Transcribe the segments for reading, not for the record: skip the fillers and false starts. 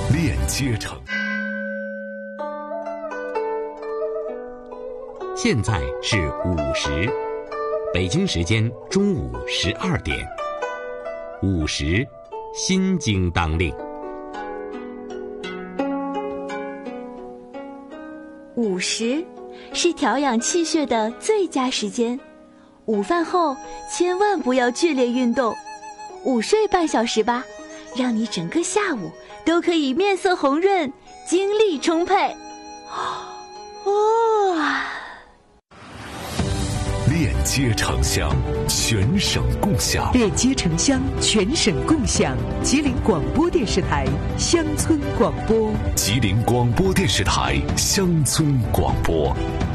链接城。现在是午时，北京时间中午12点。午时，心经当令。 午时是调养气血的最佳时间，午饭后千万不要剧烈运动，午睡半小时吧，让你整个下午都可以面色红润，精力充沛。 链接城乡，全省共享。 链接城乡，全省共享。吉林广播电视台乡村广播。 吉林广播电视台乡村广播。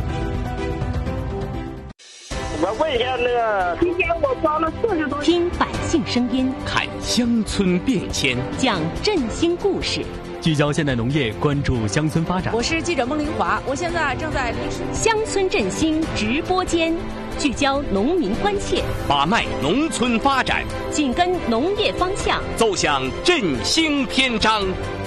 我问一下今天我装了40多。 听百姓声音， 看乡村变迁， 讲振兴故事， 聚焦现代农业，关注乡村发展。 我是记者孟玲华，我现在正在临时乡村振兴直播间，聚焦农民关切， 把脉农村发展， 紧跟农业方向， 奏响振兴篇章。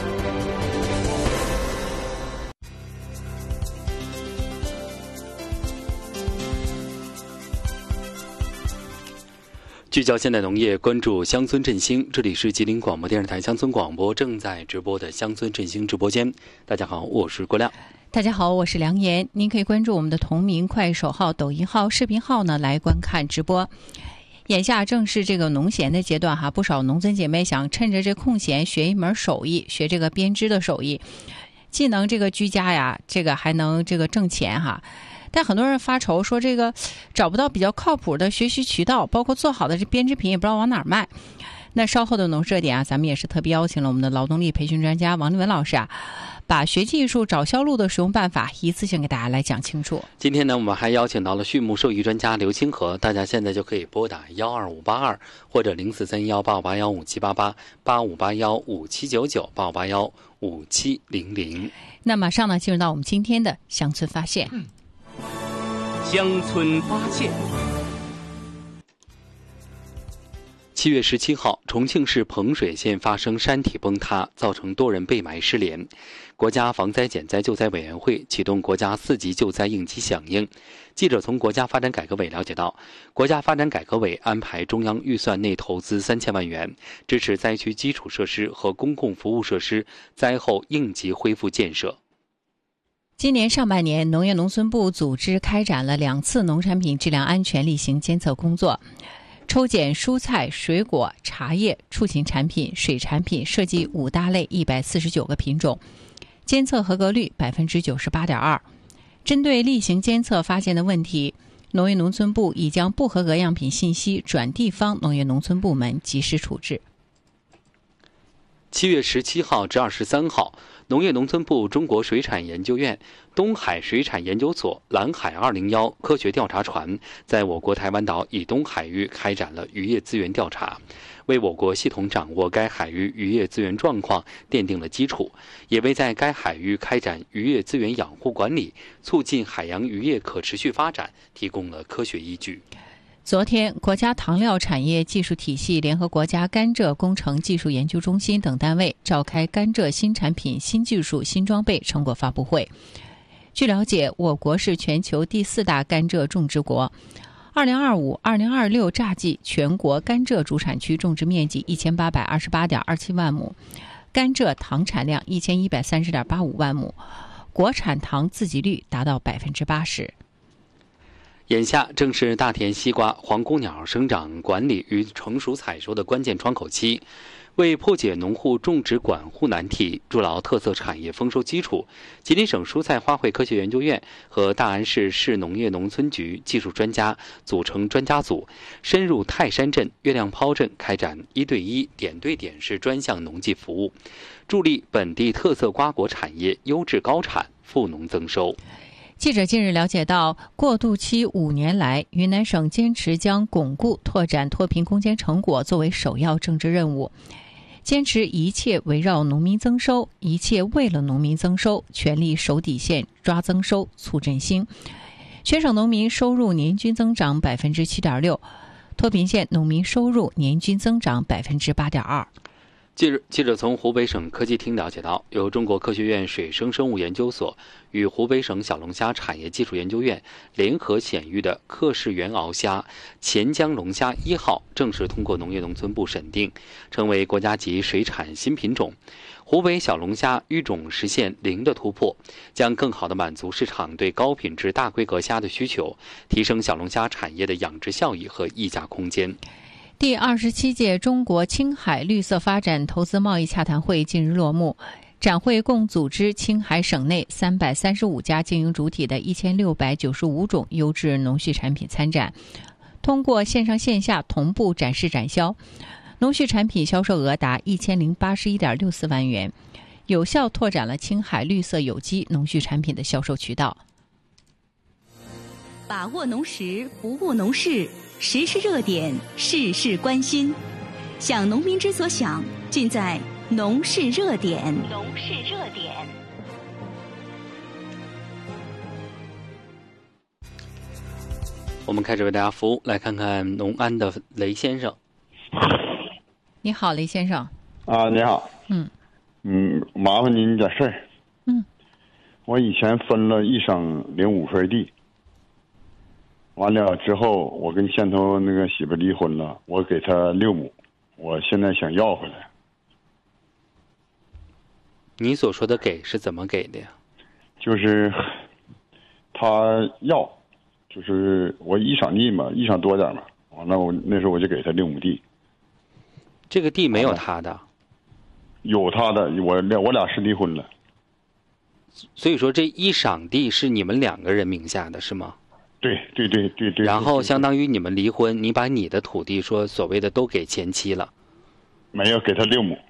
聚焦现代农业，关注乡村振兴。这里是吉林广播电视台乡村广播正在直播的乡村振兴直播间。大家好，我是郭亮。 大家好，我是梁岩。您可以关注我们的同名快手号、抖音号、视频号呢，来观看直播。眼下正是这个农闲的阶段哈，不少农村姐妹想趁着这空闲学一门手艺，学这个编织的手艺，既能这个居家呀，这个还能这个挣钱哈。但很多人发愁说这个找不到比较靠谱的学习渠道，包括做好的这编织品也不知道往哪儿卖。那稍后的农热点啊，咱们也是特别邀请了我们的劳动力培训专家王立文老师啊，把学技术找销路的使用办法一次性给大家来讲清楚。 今天呢，我们还邀请到了畜牧兽医专家刘清河，大家现在就可以拨打12582或者04318557888581579985815700。 那马上呢，进入到我们今天的乡村发现。 乡村发现。 7月17号，重庆市彭水县发生山体崩塌，造成多人被埋失联。国家防灾减灾救灾委员会启动国家4级救灾应急响应。记者从国家发展改革委了解到，国家发展改革委安排中央预算内投资3000万元，支持灾区基础设施和公共服务设施灾后应急恢复建设。 今年上半年，农业农村部组织开展了2次农产品质量安全例行监测工作，抽检蔬菜、水果、茶叶、畜禽产品、水产品涉及5大类149个品种，监测合格率98.2%。针对例行监测发现的问题，农业农村部已将不合格样品信息转地方农业农村部门及时处置。 7月17号至23号，农业农村部中国水产研究院东海水产研究所蓝海201科学调查船在我国台湾岛以东海域开展了渔业资源调查，为我国系统掌握该海域渔业资源状况奠定了基础，也为在该海域开展渔业资源养护管理、促进海洋渔业可持续发展提供了科学依据。 昨天，国家糖料产业技术体系联合国家甘蔗工程技术研究中心等单位召开甘蔗新产品、新技术、新装备成果发布会。据了解，我国是全球第4大甘蔗种植国。2025-2026榨季全国甘蔗主产区种植面积1828.27万亩，甘蔗糖产量1130.85万亩，国产糖自给率达到80%。 眼下正是大田西瓜、黄鹳鸟生长管理与成熟采收的关键窗口期，为破解农户种植管护难题，筑牢特色产业丰收基础，吉林省蔬菜花卉科学研究院和大安市市农业农村局技术专家组成专家组，深入泰山镇、月亮泡镇开展1对1、点对点式专项农技服务，助力本地特色瓜果产业优质高产、富农增收。 记者近日了解到，过渡期5年来，云南省坚持将巩固拓展脱贫攻坚成果作为首要政治任务，坚持一切围绕农民增收，一切为了农民增收，全力守底线，抓增收，促振兴。全省农民收入年均增长7.6%，脱贫县农民收入年均增长8.2%。 记者从湖北省科技厅了解到，由中国科学院水生生物研究所与湖北省小龙虾产业技术研究院联合选育的克氏原螯虾钱江龙虾1号正式通过农业农村部审定，成为国家级水产新品种。湖北小龙虾育种实现零的突破，将更好地满足市场对高品质大规格虾的需求，提升小龙虾产业的养殖效益和溢价空间。 第27届中国青海绿色发展投资贸易洽谈会近日落幕。展会共组织青海省内335家经营主体的1695种优质农畜产品参展，通过线上线下同步展示展销，农畜产品销售额达1081.64万元，有效拓展了青海绿色有机农畜产品的销售渠道。 把握农时，不误农事，时事热点，事事关心。想农民之所想，尽在农事热点。农事热点。 我们开始为大家服务，来看看农安的雷先生。 你好，雷先生。 啊，你好。麻烦您点事儿。我以前分了1省05分地。完了之后，我跟县头那个媳妇离婚了，我给她6亩，我现在想要回来。 你所说的给是怎么给的呀？ 就是他要，就是我1省地嘛，1省多点嘛，完了我那时候我就给他6亩地。 这个地没有他的？ 有他的，我俩是离婚了。 所以说这1省地是你们2个人名下的是吗？ 对。 然后相当于你们离婚，你把你的土地说所谓的都给前妻了。 没有，给他6亩。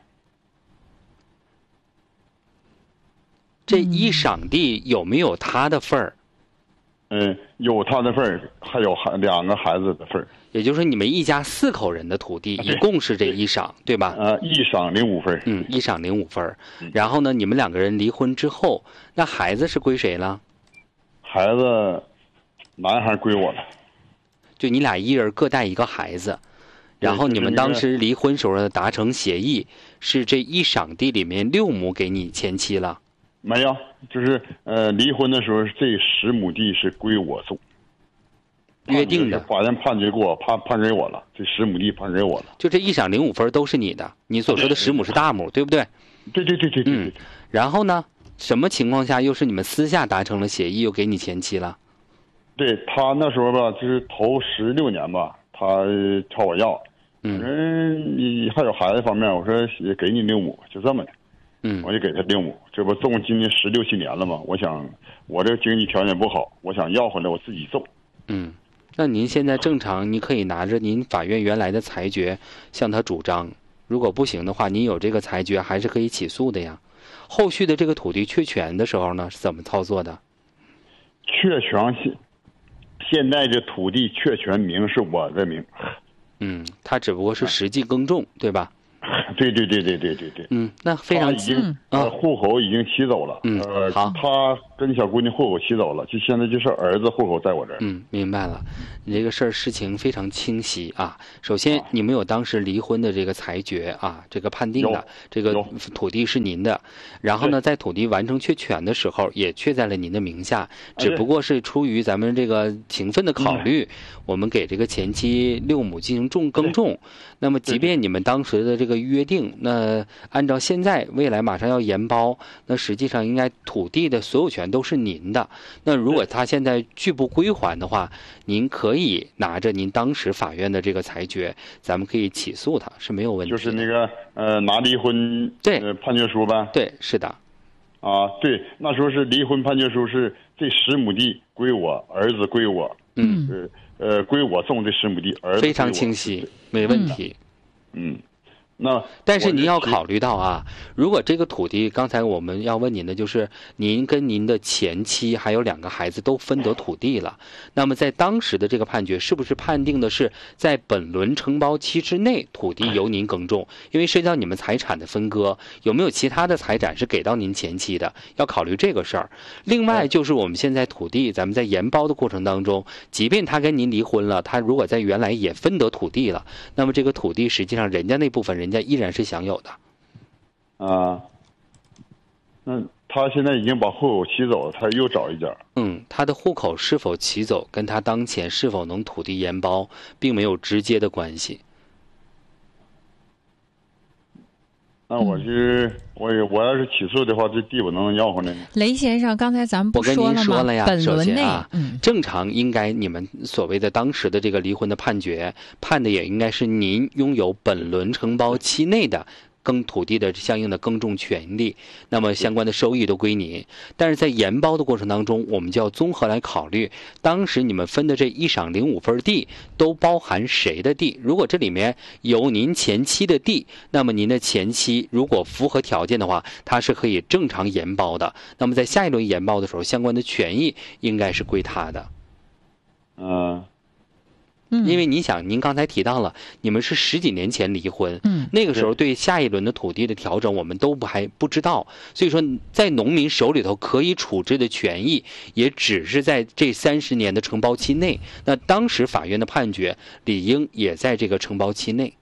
这1省地有没有他的份儿？ 有他的份儿，还有2个孩子的份儿。 也就是说你们一家4口人的土地一共是这1省，对吧 ？1省05分。 1省05分。然后呢，你们2个人离婚之后，那孩子是归谁了？ 孩子，男孩归我了。 就你俩1人各带1个孩子，然后你们当时离婚时候达成协议，是这1省地里面6亩给你前妻了。 没有，就是离婚的时候，这10亩地是归我种， 约定的。 法院判决给我判给我了，这10亩地判给我了。 就这1省05分都是你的，你所说的10亩是大亩，对不对？ 对。 然后呢，什么情况下又是你们私下达成了协议，又给你前妻了？ 对，他那时候吧，就是头16年吧，他朝我要，你还有孩子方面，我说给你6亩，就这么的。我就给他6亩，这不种今年16、17年了吗？我想我这经济条件不好，我想要回来我自己种。 那您现在正常，你可以拿着您法院原来的裁决向他主张，如果不行的话，您有这个裁决还是可以起诉的呀。后续的这个土地确权的时候呢，是怎么操作的？ 确权现在这土地确权名是我的名。 他只不过是实际耕种，对吧？ 对。 那非常户口已经起走了。 好， 他跟小姑娘户口起走了，就现在就是儿子户口在我这儿。 明白了，你这个事情非常清晰啊。首先，你们有当时离婚的这个裁决啊，这个判定的这个土地是您的，然后呢，在土地完成确权的时候，也确在了您的名下，只不过是出于咱们这个情分的考虑，我们给这个前妻6亩进行耕种。那么，即便你们当时的这个约定，那按照现在未来马上要研包，那实际上应该土地的所有权都是您的。那如果他现在拒不归还的话，您可以拿着您当时法院的这个裁决，咱们可以起诉他，是没有问题的。 就是那个拿离婚判决书呗。 对，是的。 对，那时候是离婚判决书是这10亩地归我，儿子归我。归我种这10亩地，儿子非常清晰，没问题。 但是您要考虑到啊，如果这个土地，刚才我们要问您的就是您跟您的前妻还有2个孩子都分得土地了，那么在当时的这个判决是不是判定的是在本轮承包期之内土地由您耕种？因为涉及到你们财产的分割，有没有其他的财产是给到您前妻的？要考虑这个事儿。另外就是我们现在土地，咱们在研包的过程当中，即便他跟您离婚了，他如果在原来也分得土地了，那么这个土地实际上人家那部分人家依然是享有的。 啊，那他现在已经把户口起走，他又找一家。 他的户口是否起走，跟他当前是否能土地延包，并没有直接的关系。 那我要是起诉的话，这地我能要回来吗？ 雷先生，刚才咱们不说了吗？ 我跟您说了呀， 本轮内正常应该你们所谓的当时的这个离婚的判决，判的也应该是您拥有本轮承包期内的耕土地的相应的耕种权利，那么相关的收益都归您。但是在延包的过程当中，我们就要综合来考虑，当时你们分的这1赏05分地都包含谁的地。如果这里面有您前妻的地，那么您的前妻如果符合条件的话，他是可以正常延包的。那么在下一轮延包的时候，相关的权益应该是归他的。因为你想，您刚才提到了，你们是10几年前离婚，那个时候对下一轮的土地的调整，我们都还不知道，所以说在农民手里头可以处置的权益，也只是在这30年的承包期内。那当时法院的判决理应也在这个承包期内。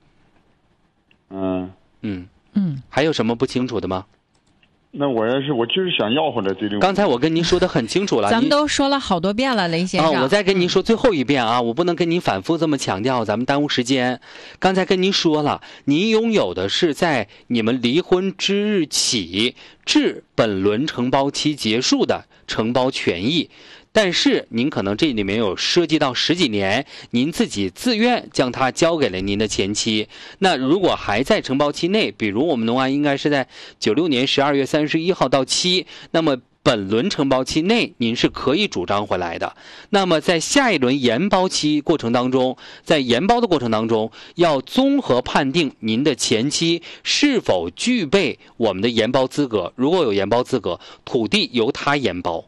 还有什么不清楚的吗？ 那我就是想要回来这6亩。 刚才我跟您说的很清楚了， 咱们都说了好多遍了，雷先生。 我再跟您说最后一遍啊，我不能跟您反复这么强调，咱们耽误时间。刚才跟您说了，您拥有的是在你们离婚之日起至本轮承包期结束的承包权益。但是您可能这里面有涉及到10几年，您自己自愿将它交给了您的前妻。那如果还在承包期内，比如我们农案应该是在96年12月31号到期，那么本轮承包期内您是可以主张回来的。那么在下一轮延包期过程当中，在延包的过程当中，要综合判定您的前妻是否具备我们的延包资格。如果有延包资格，土地由他延包。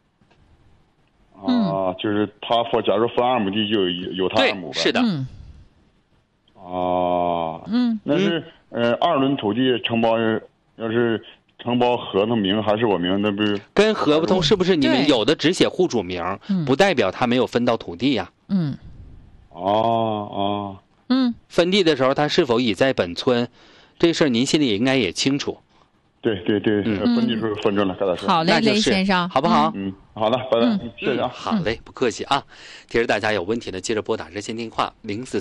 就是他假如分2亩地，就有他2亩呗。 对，是的。 那是2轮土地承包，要是承包合同名还是我名，那不是跟合同是不是你们有的只写户主名，不代表他没有分到土地呀？分地的时候他是否已在本村，这事儿您心里应该也清楚。 对，分地时候分着了，刚才说。 好嘞，雷先生， 好不好？ 好的，拜拜，谢谢啊。 好嘞，不客气啊。提示大家有问题呢，接着拨打热线电话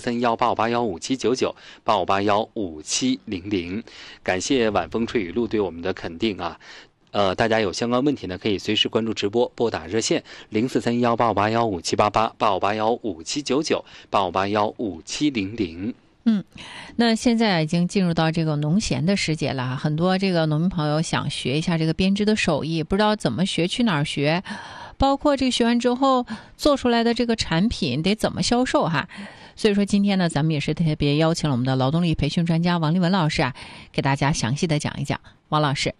043185815799，85815700。感谢晚风吹雨露对我们的肯定啊。大家有相关问题呢，可以随时关注直播，拨打热线043185815788，85815799，85815700。 那现在已经进入到这个农闲的时节了，很多这个农民朋友想学一下这个编织的手艺，不知道怎么学，去哪儿学，包括这个学完之后做出来的这个产品得怎么销售哈。所以说今天呢，咱们也是特别邀请了我们的劳动力培训专家王丽文老师啊，给大家详细的讲一讲。王老师，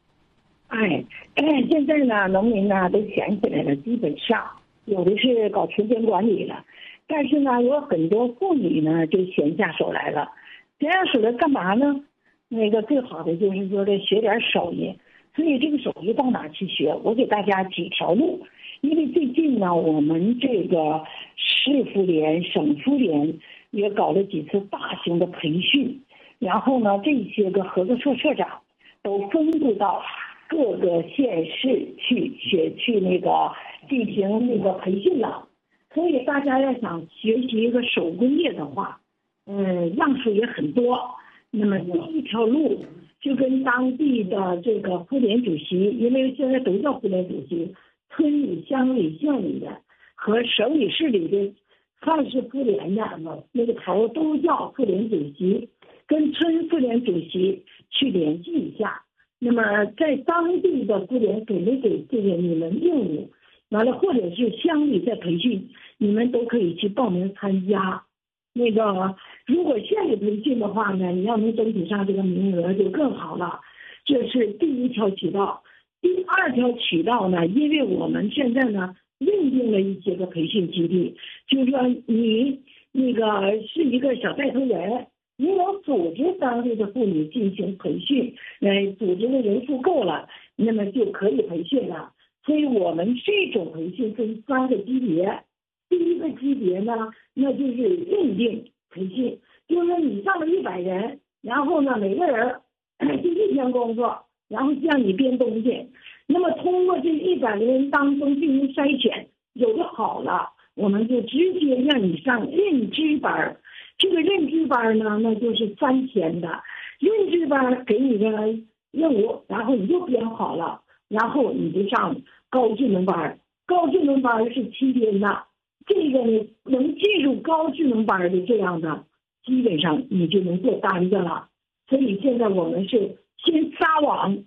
现在呢，农民呢都闲起来了，基本上有的是搞田间管理了。但是呢，有很多妇女呢就闲下手来了，闲下手来干嘛呢？最好的就是说的学点手艺。所以这个手艺到哪去学？我给大家几条路。因为最近呢，我们这个市妇联、省妇联也搞了几次大型的培训，然后呢，这些个合作社社长都分布到各个县市去进行培训了。所以大家要想学习一个手工业的话，样数也很多。那么第一条路就跟当地的这个妇联主席，因为现在都叫妇联主席，村里、乡里、县里的和省里、市里的凡是妇联的那个头都叫妇联主席，跟村妇联主席去联系一下。那么在当地的妇联给没给这个你们业务，完了或者是乡里在培训，你们都可以去报名参加。如果县里培训的话呢，你要能争取上这个名额就更好了。这是第一条渠道。第二条渠道呢，因为我们现在呢认定了一些个培训基地，就是说你是一个小带头人，你有组织当地的妇女进行培训，组织的人数够了，那么就可以培训了。所以我们这种培训分3个级别。第一个级别呢，那就是认定培训，就是说你上了100人，然后呢每个人就1 天功夫，然后让你编东西。那么通过这100个人当中进行筛选，有的好了，我们就直接让你上认知班。这个认知班呢，那就是3天的认知班，给你个任务，然后你就编好了，然后你就上高智能班。高智能班是7天的，这个呢能进入高智能班的这样的，基本上你就能做单子了。所以现在我们是先撒网，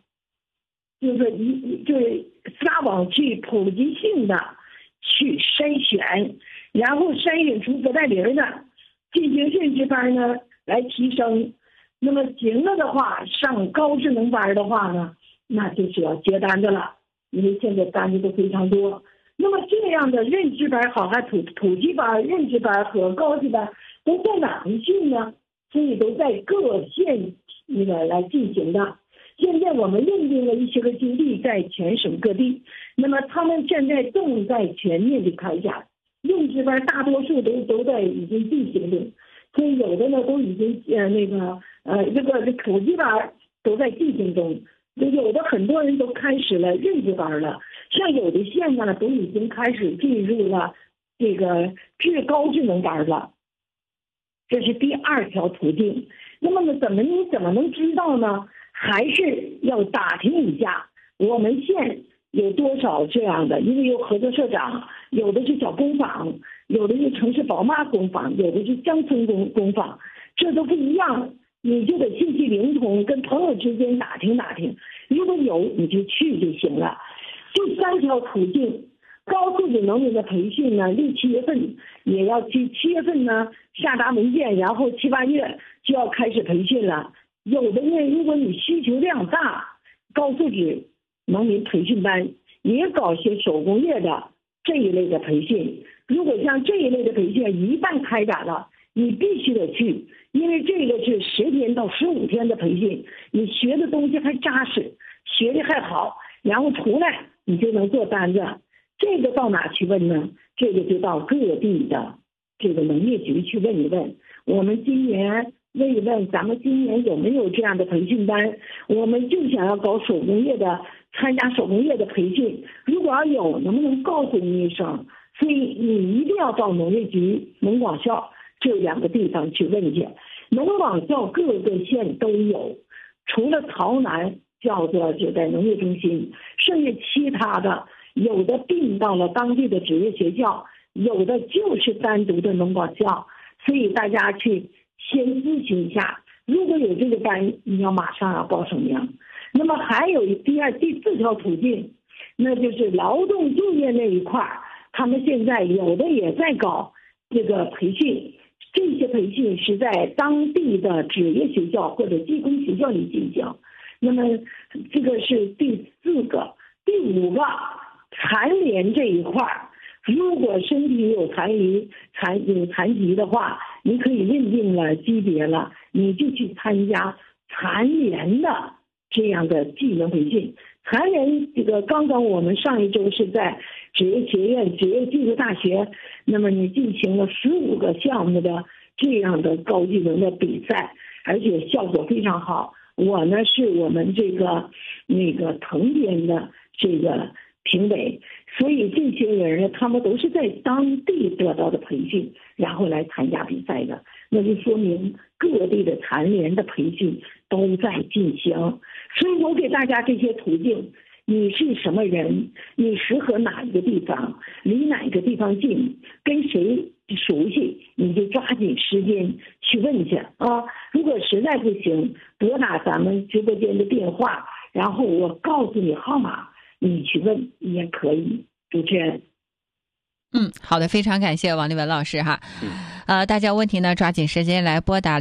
就是撒网去普及性的去筛选，然后筛选出不带零的，进行认知班呢来提升。那么行了的话，上高智能班的话呢，那就是要接单子了，因为现在单子都非常多。那么这样的认知班好，还普及班、认知班和高级班都在哪里去呢？所以都在各县那个来进行的。现在我们认定了一些个基地在全省各地，那么他们现在正在全面的开展认知班，大多数都在已经进行的，所以有的呢都已经这个普及班都在进行中，有的很多人都开始了认知班了，像有的县呢都已经开始进入了这个高智能班了。这是第2条途径。那么呢，你怎么能知道呢？还是要打听一下我们县有多少这样的，因为有合作社长，有的是小工坊，有的是城市宝妈工坊，有的是乡村工坊，这都不一样。你就得信息灵通，跟朋友之间打听打听，如果有你就去就行了。第3条途径，高素质能力的培训呢，6、7月份也要去，7月份呢下达文件，然后7、8月就要开始培训了。有的呢，如果你需求量大，高素质农民培训班也搞些手工业的这一类的培训。如果像这一类的培训一旦开展了，你必须得去，因为这个是10天到15天的培训，你学的东西还扎实，学的还好，然后出来你就能做单子。这个到哪去问呢？这个就到各地的这个农业局去问一问。我们今年问一问，咱们今年有没有这样的培训班？我们就想要搞手工业的，参加手工业的培训。如果要有，能不能告诉你一声？所以你一定要到农业局、农广校这2个地方去问去。农广校各个县都有，除了曹南叫做就在农业中心，剩下其他的有的并到了当地的职业学校，有的就是单独的农广校。所以大家去先咨询一下，如果有这个班，你要马上要报上名。那么还有第4条途径，那就是劳动就业那一块，他们现在有的也在搞这个培训，这些培训是在当地的职业学校或者技工学校里进行。那么这个是第4个。第5个，残联这一块，如果身体有残疾的话，你可以认定了级别了，你就去参加残联的这样的技能培训。残联这个刚刚我们上一周是在职业学院、职业技术大学，那么你进行了15个项目的这样的高技能的比赛，而且效果非常好。我呢是我们这个藤编的这个评委，所以这些人呢，他们都是在当地得到的培训，然后来参加比赛的，那就说明各地的残联的培训都在进行。所以我给大家这些途径，你是什么人，你适合哪一个地方，离哪一个地方近，跟谁熟悉，你就抓紧时间去问去啊！如果实在不行，拨打咱们直播间的电话，然后我告诉你号码，你去问也可以。主持人， 好的，非常感谢王丽文老师哈。大家问题呢，抓紧时间来拨打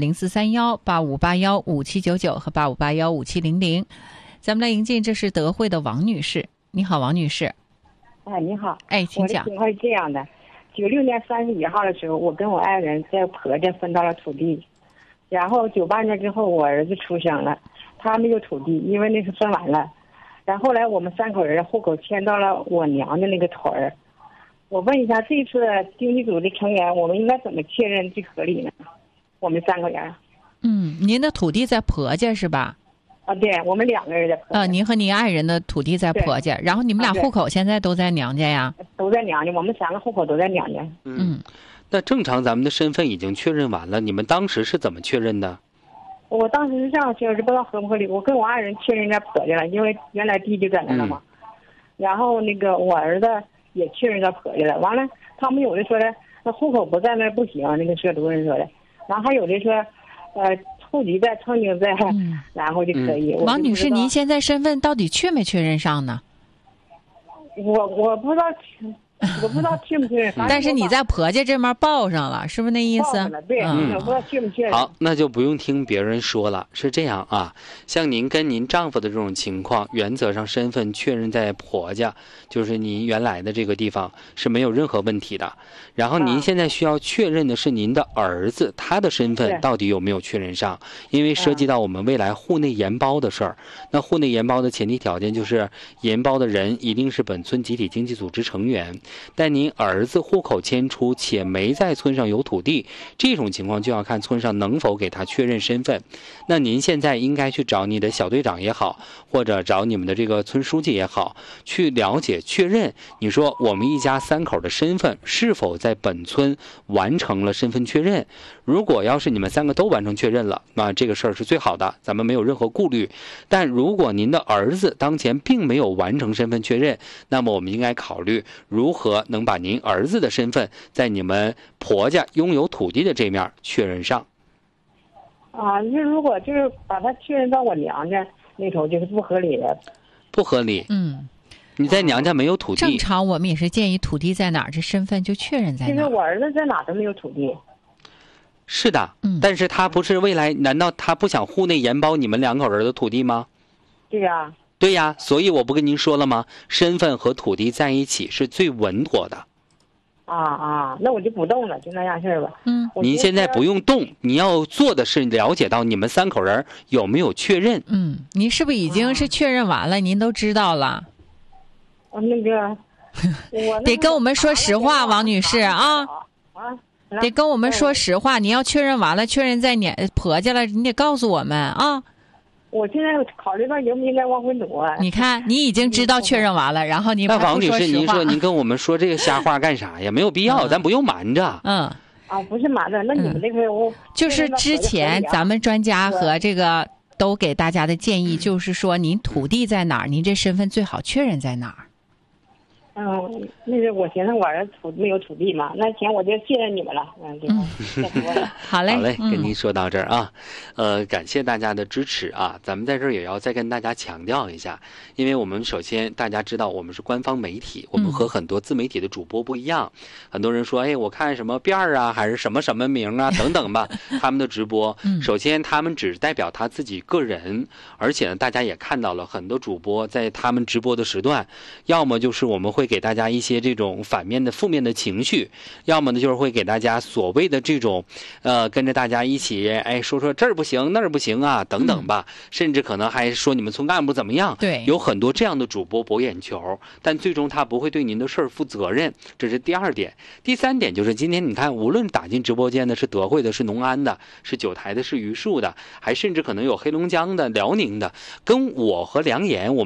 043185815799和85815700。咱们来迎进，这是德惠的王女士。你好，王女士。 你好。 请讲。 我的情况是这样的，96年3月1号的时候，我跟我爱人在婆家分到了土地，然后98年之后，我儿子出生了，他没有土地，因为那是分完了。然后后来我们3口人户口迁到了我娘的那个屯儿。我问一下，这次经济组的成员，我们应该怎么确认最合理呢？我们3个人。 您的土地在婆家是吧？ 啊，对，我们2个人在婆家。 您和您爱人的土地在婆家，然后你们俩户口现在都在娘家呀？ 都在娘家，我们3个户口都在娘家。 那正常咱们的身份已经确认完了，你们当时是怎么确认的？ 我当时是这样确认，不知道合不合理。我跟我爱人确认在婆家了，因为原来地就在那了嘛。然后那个我儿子也确认在婆家了。完了，他们有的说的那户口不在那不行，那个社主任说的。然后还有的说，户籍在曾经在，然后就可以。 王女士，您现在身份到底确没确认上呢？ 我不知道。我不知道确不确认， 但是你在婆家这面报上了，是不是那意思？ 对，我不知道确不确认。 好，那就不用听别人说了。是这样啊，像您跟您丈夫的这种情况，原则上身份确认在婆家，就是您原来的这个地方是没有任何问题的。然后您现在需要确认的是您的儿子，他的身份到底有没有确认上？因为涉及到我们未来户内研包的事儿。那户内研包的前提条件就是研包的人一定是本村集体经济组织成员。但您儿子户口迁出且没在村上有土地，这种情况就要看村上能否给他确认身份。那您现在应该去找你的小队长也好，或者找你们的这个村书记也好，去了解确认，你说我们一家3口的身份是否在本村完成了身份确认。如果要是你们3个都完成确认了，那这个事儿是最好的，咱们没有任何顾虑。但如果您的儿子当前并没有完成身份确认，那么我们应该考虑如何能把您儿子的身份在你们婆家拥有土地的这面确认上。 那如果就是把他确认到我娘家那头，就是不合理的。 不合理。你在娘家没有土地。 正常我们也是建议土地在哪儿，这身份就确认在哪儿。 其实我儿子在哪都没有土地。 是的，但是他不是未来，难道他不想户内研包你们2口人的土地吗？ 对呀。 对呀，所以我不跟您说了吗？身份和土地在一起是最稳妥的。 那我就不动了，就那样事儿吧。 您现在不用动，你要做的是了解到你们3口人有没有确认。 您是不是已经是确认完了？您都知道了。 那个， 得跟我们说实话，王女士啊。得跟我们说实话，你要确认完了，确认在你婆家了，你得告诉我们啊。 我现在考虑到应不应该往回挪。 你看，你已经知道确认完了，然后你那王女士，您说您跟我们说这个瞎话干啥呀？没有必要，咱不用瞒着。 不是瞒着，那你们这个就是之前咱们专家和这个都给大家的建议，就是说您土地在哪儿，您这身份最好确认在哪儿。 那个我寻思我儿子没有土地嘛，那行我就谢谢你们了。 好嘞， 跟您说到这儿啊，感谢大家的支持啊，咱们在这儿也要再跟大家强调一下，因为我们首先大家知道我们是官方媒体，我们和很多自媒体的主播不一样，很多人说我看什么辫儿啊，还是什么什么名啊等等吧，他们的直播，首先他们只代表他自己个人，而且呢，大家也看到了很多主播在他们直播的时段，要么就是我们会给大家一些这种反面的负面的情绪，要么呢就是会给大家所谓的这种跟着大家一起说这儿不行那儿不行啊等等吧，甚至可能还说你们村干部怎么样， 对， 有很多这样的主播博眼球，但最终他不会对您的事儿负责任，这是第2点。第3点就是今天你看，无论打进直播间的是德惠的，是农安的，是九台的，是榆树的，还甚至可能有黑龙江的、辽宁的，跟我和梁岩我们